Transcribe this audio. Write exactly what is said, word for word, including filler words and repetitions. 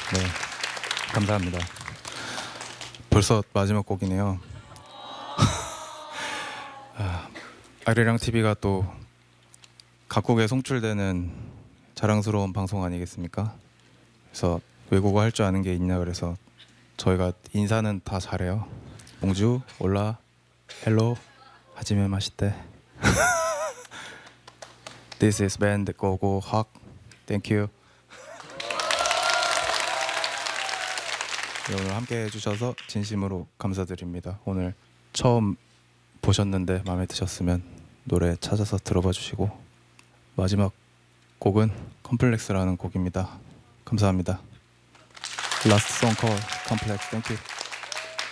네, 감사합니다. 벌써 마지막 곡이네요. 아, 아리랑 티비가 또 각국에 송출되는 자랑스러운 방송 아니겠습니까? 그래서 외국어 할 줄 아는 게 있냐 그래서 저희가 인사는 다 잘해요. 봉주, 올라, 헬로, 하지메 마시테. This is band 고고 학. Thank you. 오늘 함께 해주셔서 진심으로 감사드립니다. 오늘 처음 보셨는데 마음에 드셨으면 노래 찾아서 들어봐 주시고 마지막 곡은 컴플렉스라는 곡입니다. 감사합니다. Last song called Complex. Thank you.